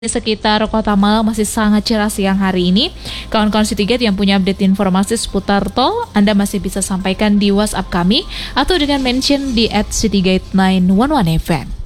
Di sekitar Kota Malang masih sangat cerah siang hari ini. Kawan-kawan Citygate yang punya update informasi seputar tol, Anda masih bisa sampaikan di WhatsApp kami atau dengan mention di @Citygate911FM.